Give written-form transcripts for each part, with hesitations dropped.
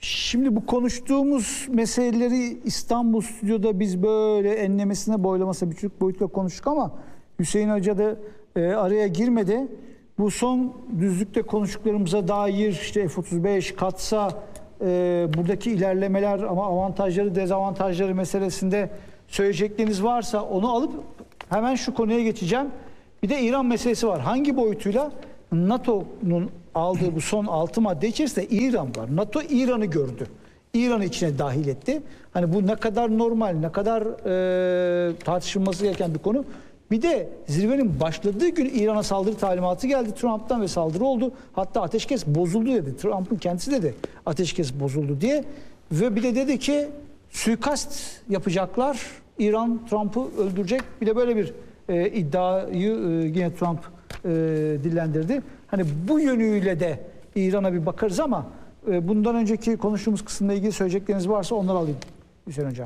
Şimdi bu konuştuğumuz meseleleri İstanbul Stüdyo'da biz böyle enlemesine boylamasına birçok boyutla konuştuk ama Hüseyin Hoca da araya girmedi. Bu son düzlükte konuştuklarımıza dair işte F-35, Katsa, buradaki ilerlemeler ama avantajları dezavantajları meselesinde söyleyecekleriniz varsa onu alıp hemen şu konuya geçeceğim. Bir de İran meselesi var. Hangi boyutuyla? NATO'nun aldığı bu son 6 madde içerisinde İran var. NATO İran'ı gördü. İran'ı içine dahil etti. Hani bu ne kadar normal, ne kadar tartışılması gereken bir konu. Bir de zirvenin başladığı gün İran'a saldırı talimatı geldi Trump'tan ve saldırı oldu. Hatta ateşkes bozuldu dedi. Trump'ın kendisi dedi ateşkes bozuldu diye. Ve bir de dedi ki suikast yapacaklar. İran Trump'ı öldürecek. Bir de böyle bir iddiayı yine Trump dillendirdi. Hani bu yönüyle de İran'a bir bakarız ama bundan önceki konuştuğumuz kısımla ilgili söyleyecekleriniz varsa onları alayım Hüseyin Hocam.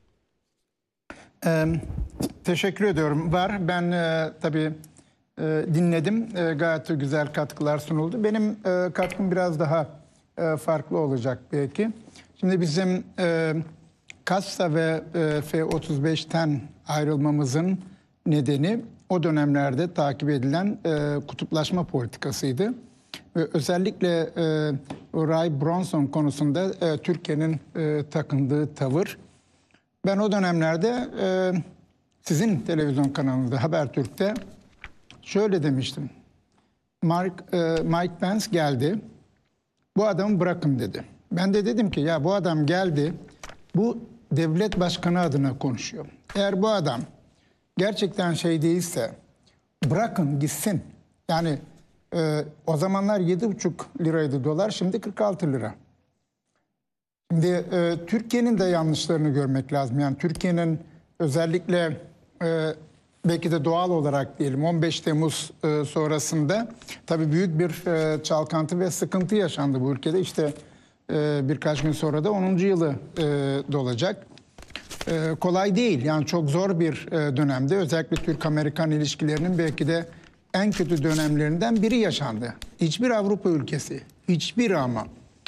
Teşekkür ediyorum. Var. Ben tabii dinledim. Gayet güzel katkılar sunuldu. Benim katkım biraz daha farklı olacak belki. Şimdi bizim Kassa ve F-35'ten ayrılmamızın nedeni o dönemlerde takip edilen kutuplaşma politikasıydı. Ve özellikle Ray Bronson konusunda Türkiye'nin takındığı tavır. Ben o dönemlerde sizin televizyon kanalınızda Habertürk'te şöyle demiştim. Mike Pence geldi. Bu adamı bırakın dedi. Ben de dedim ki ya bu adam geldi. Bu devlet başkanı adına konuşuyor. Eğer bu adam gerçekten şey değilse bırakın gitsin. Yani o zamanlar 7,5 liraydı dolar, şimdi 46 lira. Şimdi Türkiye'nin de yanlışlarını görmek lazım. Yani Türkiye'nin özellikle belki de doğal olarak diyelim 15 Temmuz sonrasında tabii büyük bir çalkantı ve sıkıntı yaşandı bu ülkede. İşte birkaç gün sonra da 10. yılı dolacak. Kolay değil. Yani çok zor bir dönemde özellikle Türk-Amerikan ilişkilerinin belki de en kötü dönemlerinden biri yaşandı. Hiçbir Avrupa ülkesi, hiçbir ama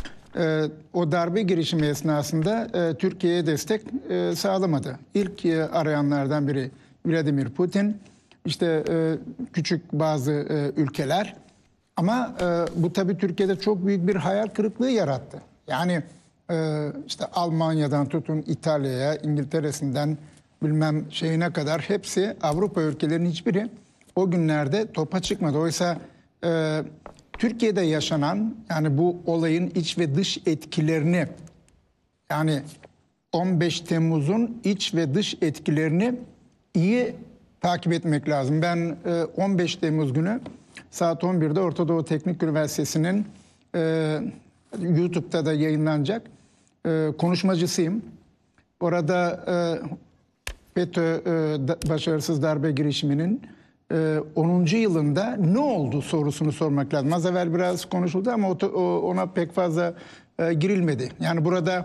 o darbe girişimi esnasında Türkiye'ye destek sağlamadı. İlk arayanlardan biri Vladimir Putin, işte küçük bazı ülkeler. Ama bu tabii Türkiye'de çok büyük bir hayal kırıklığı yarattı. Yani işte Almanya'dan tutun İtalya'ya, İngiltere'sinden bilmem şeyine kadar hepsi Avrupa ülkelerinin hiçbiri o günlerde topa çıkmadı. Oysa Türkiye'de yaşanan yani bu olayın iç ve dış etkilerini yani 15 Temmuz'un iç ve dış etkilerini iyi takip etmek lazım. Ben 15 Temmuz günü saat 11'de Orta Doğu Teknik Üniversitesi'nin YouTube'da da yayınlanacak konuşmacısıyım. Orada FETÖ başarısız darbe girişiminin 10. yılında ne oldu sorusunu sormak lazım. Az evvel biraz konuşuldu ama ona pek fazla girilmedi. Yani burada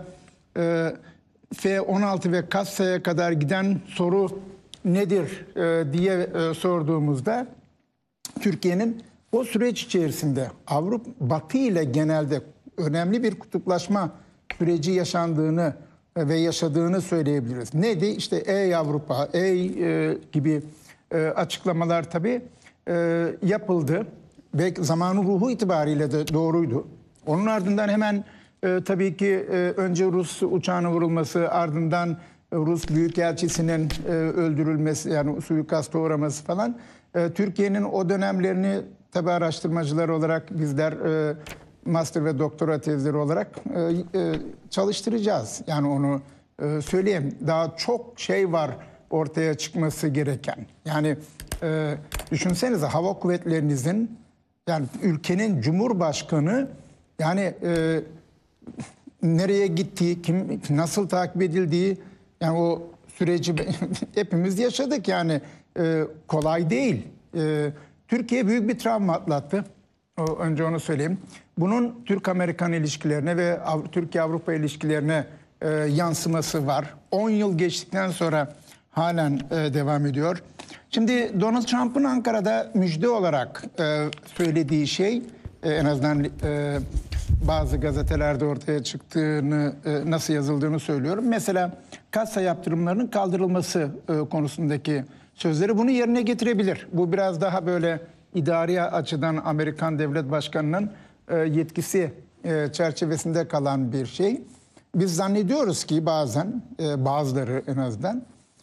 F-16 ve Kassa'ya kadar giden soru nedir diye sorduğumuzda Türkiye'nin o süreç içerisinde Avrupa Batı ile genelde önemli bir kutuplaşma süreci yaşandığını ve yaşadığını söyleyebiliriz. Neydi? İşte ey Avrupa, ey gibi açıklamalar tabii yapıldı ve zamanın ruhu itibariyle de doğruydu. Onun ardından hemen tabii ki önce Rus uçağının vurulması, ardından Rus Büyükelçisi'nin öldürülmesi, yani suikasta uğraması falan. Türkiye'nin o dönemlerini tabii araştırmacılar olarak bizler master ve doktora tezleri olarak çalıştıracağız. Yani onu söyleyeyim. Daha çok şey var ortaya çıkması gereken. Yani düşünsenize hava kuvvetlerinizin yani ülkenin cumhurbaşkanı yani nereye gittiği, kim nasıl takip edildiği yani o süreci hepimiz yaşadık yani kolay değil. Türkiye büyük bir travma atlattı. Önce onu söyleyeyim. Bunun Türk-Amerikan ilişkilerine ve Türkiye-Avrupa ilişkilerine yansıması var. 10 yıl geçtikten sonra halen devam ediyor. Şimdi Donald Trump'ın Ankara'da müjde olarak söylediği şey en azından bazı gazetelerde ortaya çıktığını, nasıl yazıldığını söylüyorum. Mesela kasa yaptırımlarının kaldırılması konusundaki sözleri bunu yerine getirebilir. Bu biraz daha böyle idari açıdan Amerikan Devlet Başkanı'nın yetkisi çerçevesinde kalan bir şey. Biz zannediyoruz ki bazen, bazıları en azından,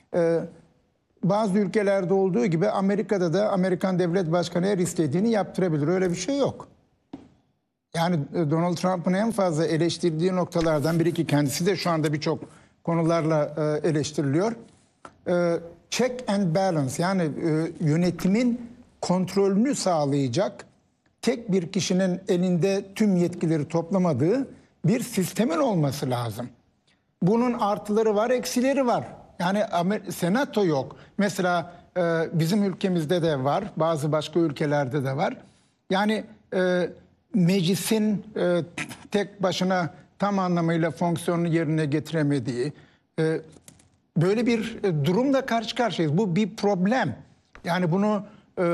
bazı ülkelerde olduğu gibi Amerika'da da Amerikan Devlet Başkanı her istediğini yaptırabilir. Öyle bir şey yok. Yani Donald Trump'ın en fazla eleştirdiği noktalardan biri, ki kendisi de şu anda birçok konularla eleştiriliyor. Check and balance, yani yönetimin kontrolünü sağlayacak, tek bir kişinin elinde tüm yetkileri toplamadığı bir sistemin olması lazım. Bunun artıları var, eksileri var. Yani senato yok. Mesela bizim ülkemizde de var, bazı başka ülkelerde de var. Yani meclisin tek başına tam anlamıyla fonksiyonunu yerine getiremediği, böyle bir durumla karşı karşıyayız. Bu bir problem. Yani bunu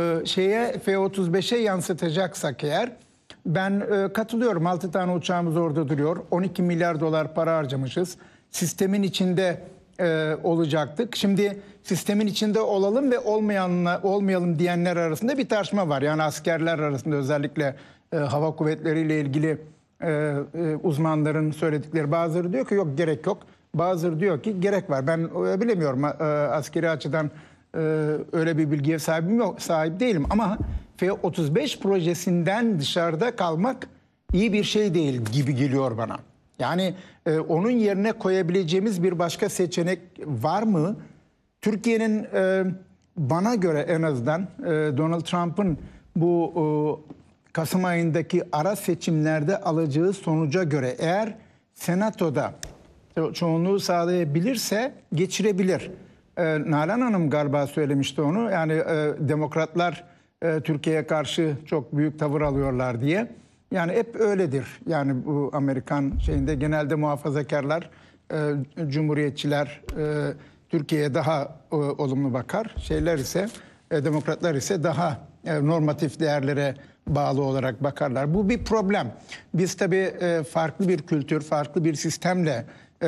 F-35'e yansıtacaksak eğer, ben katılıyorum. 6 tane uçağımız orada duruyor. 12 milyar dolar para harcamışız. Sistemin içinde olacaktık. Şimdi sistemin içinde olalım ve olmayalım diyenler arasında bir tartışma var. Yani askerler arasında, özellikle hava kuvvetleriyle ilgili uzmanların söyledikleri. Bazıları diyor ki yok, gerek yok. Bazıları diyor ki gerek var. Ben bilemiyorum, askeri açıdan öyle bir bilgiye sahip değilim. Ama F-35 projesinden dışarıda kalmak iyi bir şey değil gibi geliyor bana. Yani onun yerine koyabileceğimiz bir başka seçenek var mı? Türkiye'nin bana göre en azından Donald Trump'ın bu Kasım ayındaki ara seçimlerde alacağı sonuca göre, eğer Senato'da çoğunluğu sağlayabilirse geçirebilir. Nalan Hanım galiba söylemişti onu. Yani demokratlar Türkiye'ye karşı çok büyük tavır alıyorlar diye. Yani hep öyledir. Yani bu Amerikan şeyinde genelde muhafazakarlar, cumhuriyetçiler Türkiye'ye daha olumlu bakar. Demokratlar ise daha normatif değerlere bağlı olarak bakarlar. Bu bir problem. Biz tabii farklı bir kültür, farklı bir sistemle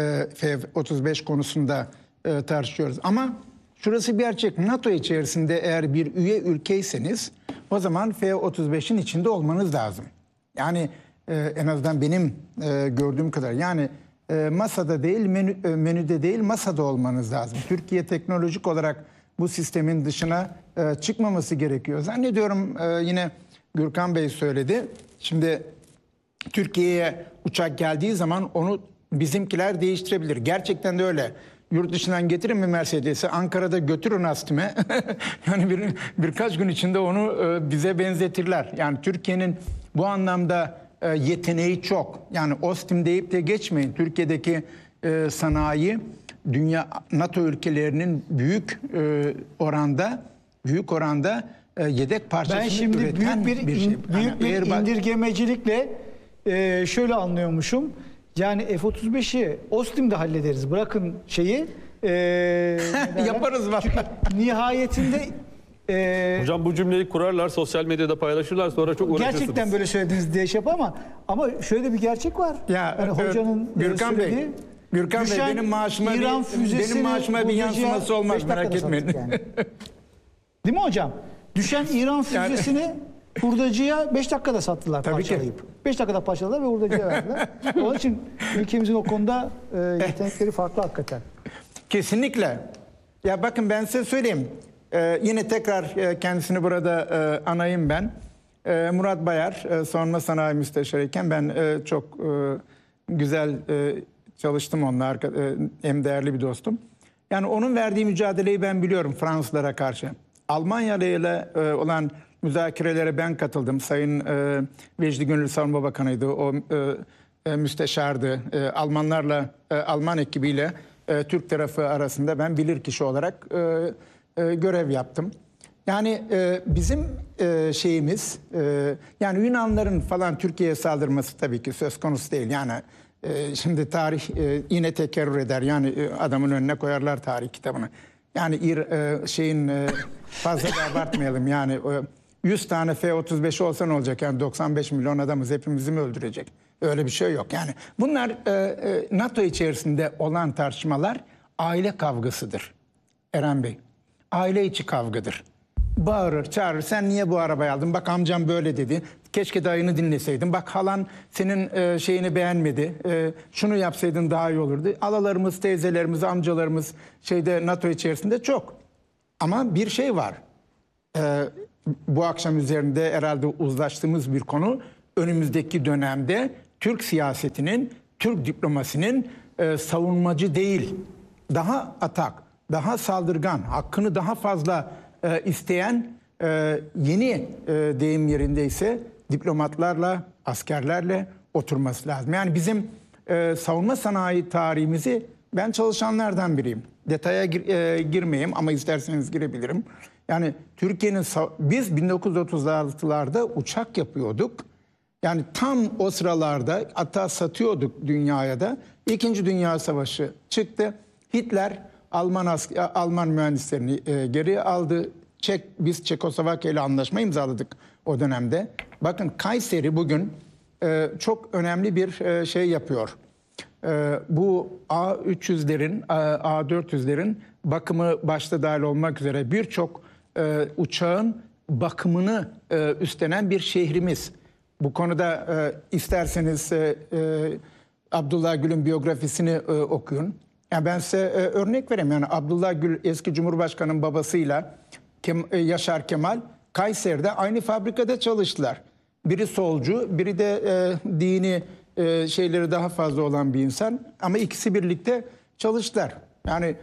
F-35 konusunda tartışıyoruz. Ama şurası bir gerçek. NATO içerisinde eğer bir üye ülkeyseniz, o zaman F-35'in içinde olmanız lazım. Yani en azından benim gördüğüm kadar. Yani masada değil, menüde değil, masada olmanız lazım. Türkiye teknolojik olarak bu sistemin dışına çıkmaması gerekiyor. Zannediyorum yine Gürkan Bey söyledi. Şimdi Türkiye'ye uçak geldiği zaman onu bizimkiler değiştirebilir. Gerçekten de öyle. Yurt dışından getirin mi Mercedes'i, Ankara'da götürün Astim'e. Yani birkaç gün içinde onu bize benzetirler. Yani Türkiye'nin bu anlamda yeteneği çok. Yani Ostim deyip de geçmeyin. Türkiye'deki sanayi dünya NATO ülkelerinin büyük oranda yedek parçasını ben şimdi üreten büyük bir şey. büyük bir indirgemecilikle şöyle anlıyormuşum. Yani F-35'i Ostim'de hallederiz. Bırakın şeyi. Yaparız var. Çünkü nihayetinde Hocam bu cümleyi kurarlar, sosyal medyada paylaşırlar, sonra çok uğraşırsınız. gerçekten böyle söylediniz diye şey yapar ama şöyle bir gerçek var. Ya, yani hocanın Gürkan Bey, benim maaşıma bir yansıması olmaz, merak etmeyin. Yani. Değil mi hocam? Düşen İran füzesini hurdacıya 5 dakikada sattılar, tabii parçalayıp. 5 dakikada parçaladılar ve hurdacıya verdiler. Onun için ülkemizin o konuda yetenekleri farklı hakikaten. Kesinlikle. Ya bakın, ben size söyleyeyim. Yine tekrar kendisini burada anayım ben. Murat Bayar, savunma sanayi müsteşarıyken ben çok güzel çalıştım onunla. Hem değerli bir dostum. Yani onun verdiği mücadeleyi ben biliyorum Fransızlara karşı. Almanya ile olan müzakerelere ben katıldım. Sayın Vecdi Gönül Savunma Bakanı'ydı. O müsteşardı. Almanlarla, Alman ekibiyle Türk tarafı arasında ben bilirkişi olarak görev yaptım. Yani bizim şeyimiz, yani Yunanların falan Türkiye'ye saldırması tabii ki söz konusu değil. Yani şimdi tarih yine tekerrür eder. Yani adamın önüne koyarlar tarih kitabını. Yani fazla da abartmayalım. Yani 100 tane F-35 olsa ne olacak? Yani 95 milyon adamız, hepimizi mi öldürecek? Öyle bir şey yok. Yani bunlar NATO içerisinde olan tartışmalar aile kavgasıdır Eren Bey. Aile içi kavgadır. Bağırır, çağırır. Sen niye bu arabayı aldın? Bak amcam böyle dedi. Keşke dayını dinleseydin. Bak halan senin şeyini beğenmedi. Şunu yapsaydın daha iyi olurdu. Alalarımız, teyzelerimiz, amcalarımız NATO içerisinde çok. Ama bir şey var. Bu akşam üzerinde herhalde uzlaştığımız bir konu. Önümüzdeki dönemde Türk siyasetinin, Türk diplomasinin savunmacı değil, daha atak, daha saldırgan, hakkını daha fazla isteyen yeni deyim yerindeyse diplomatlarla, askerlerle oturması lazım. Yani bizim savunma sanayi tarihimizi ben çalışanlardan biriyim. Detaya girmeyeyim ama isterseniz girebilirim. Yani Türkiye'nin biz 1936'larda uçak yapıyorduk. Yani tam o sıralarda hatta satıyorduk dünyaya da. İkinci Dünya Savaşı çıktı. Hitler Alman mühendislerini geri aldı. Biz Çekoslovakya ile anlaşma imzaladık o dönemde. Bakın Kayseri bugün çok önemli bir şey yapıyor. Bu A300'lerin, A400'lerin bakımı başta dahil olmak üzere birçok uçağın bakımını üstlenen bir şehrimiz. Bu konuda isterseniz Abdullah Gül'ün biyografisini okuyun. Yani ben size örnek vereyim. Yani Abdullah Gül eski Cumhurbaşkanı'nın babasıyla Yaşar Kemal Kayseri'de aynı fabrikada çalıştılar. Biri solcu, biri de dini şeyleri daha fazla olan bir insan. Ama ikisi birlikte çalıştılar. Yani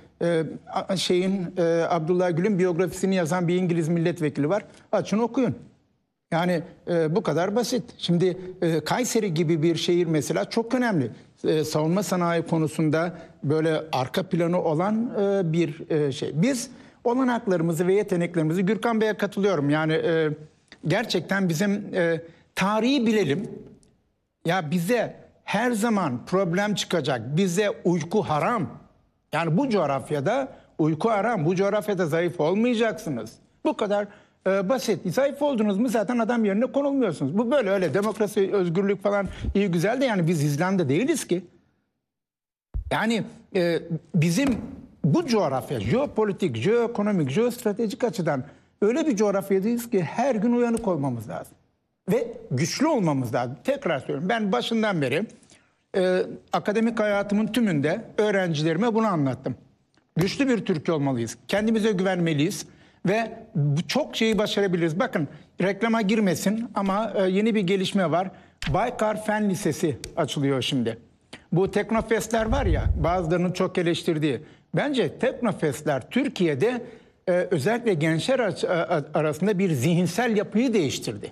Abdullah Gül'ün biyografisini yazan bir İngiliz milletvekili var. Açın okuyun. Yani bu kadar basit. Şimdi Kayseri gibi bir şehir mesela çok önemli. Savunma sanayi konusunda böyle arka planı olan bir şey. Biz olanaklarımızı ve yeteneklerimizi, Gürkan Bey'e katılıyorum. Yani gerçekten bizim tarihi bilelim. Ya bize her zaman problem çıkacak. Bize uyku haram. Yani bu coğrafyada uyku haram. Bu coğrafyada zayıf olmayacaksınız. Bu kadar basit. Zayıf oldunuz mu zaten adam yerine konulmuyorsunuz. Bu böyle öyle demokrasi, özgürlük falan iyi güzel de yani biz İzlanda değiliz ki. Yani bizim bu coğrafya jeopolitik, jeoekonomik, jeostratejik açıdan öyle bir coğrafyadayız ki her gün uyanık olmamız lazım. Ve güçlü olmamız lazım. Tekrar söylüyorum ben başından beri akademik hayatımın tümünde öğrencilerime bunu anlattım. Güçlü bir Türkiye olmalıyız. Kendimize güvenmeliyiz. Ve çok şeyi başarabiliriz. Bakın reklama girmesin ama yeni bir gelişme var. Baykar Fen Lisesi açılıyor şimdi. Bu Teknofestler var ya bazılarının çok eleştirdiği. Bence Teknofestler Türkiye'de özellikle gençler arasında bir zihinsel yapıyı değiştirdi.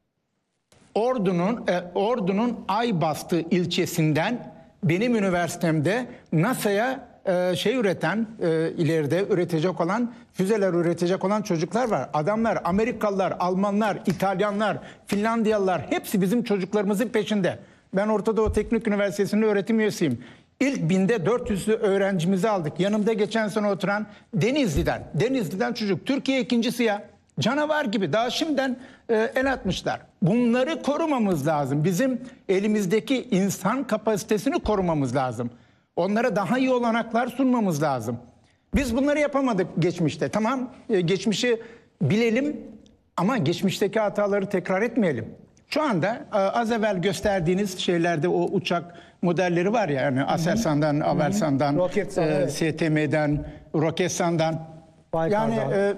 Ordu'nun Aybastı ilçesinden benim üniversitemde NASA'ya ileride üretecek olan, füzeler üretecek olan çocuklar var. Adamlar, Amerikalılar, Almanlar, İtalyanlar, Finlandiyalılar hepsi bizim çocuklarımızın peşinde. Ben Orta Doğu Teknik Üniversitesi'nde öğretim üyesiyim. İlk 1400'lü öğrencimizi aldık. Yanımda geçen sene oturan Denizli'den çocuk. Türkiye ikincisi ya. Canavar gibi daha şimdiden el atmışlar. Bunları korumamız lazım. Bizim elimizdeki insan kapasitesini korumamız lazım. Onlara daha iyi olanaklar sunmamız lazım. Biz bunları yapamadık geçmişte. Tamam, geçmişi bilelim ama geçmişteki hataları tekrar etmeyelim. Şu anda az evvel gösterdiğiniz şeylerde o uçak modelleri var ya, yani Aselsan'dan, Avelsan'dan, STM'den, Roketsan'dan. Yani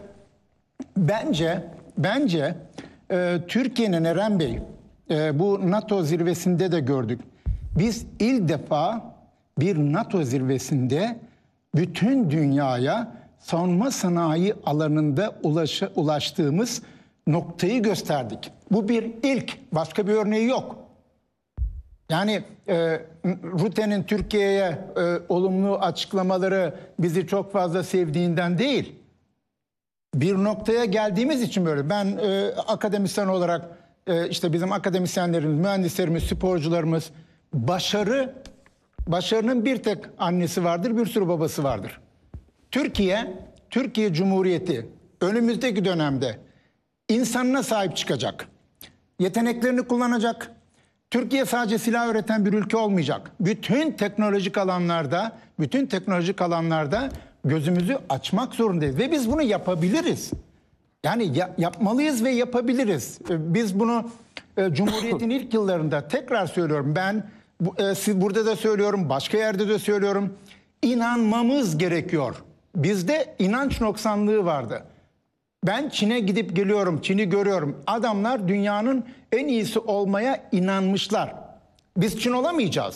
bence Türkiye'nin Eren Bey bu NATO zirvesinde de gördük. Biz ilk defa bir NATO zirvesinde bütün dünyaya savunma sanayi alanında ulaştığımız noktayı gösterdik. Bu bir ilk, başka bir örneği yok. Yani Rutte'nin Türkiye'ye olumlu açıklamaları bizi çok fazla sevdiğinden değil. Bir noktaya geldiğimiz için böyle. Ben akademisyen olarak işte bizim akademisyenlerimiz, mühendislerimiz, sporcularımız başarının bir tek annesi vardır, bir sürü babası vardır. Türkiye Cumhuriyeti önümüzdeki dönemde insanına sahip çıkacak. Yeteneklerini kullanacak. Türkiye sadece silah üreten bir ülke olmayacak. Bütün teknolojik alanlarda gözümüzü açmak zorundayız ve biz bunu yapabiliriz. Yani yapmalıyız ve yapabiliriz. Biz bunu Cumhuriyet'in ilk yıllarında, tekrar söylüyorum, ben burada da söylüyorum, başka yerde de söylüyorum. İnanmamız gerekiyor. Bizde inanç noksanlığı vardı. Ben Çin'e gidip geliyorum, Çin'i görüyorum. Adamlar dünyanın en iyisi olmaya inanmışlar. Biz Çin olamayacağız.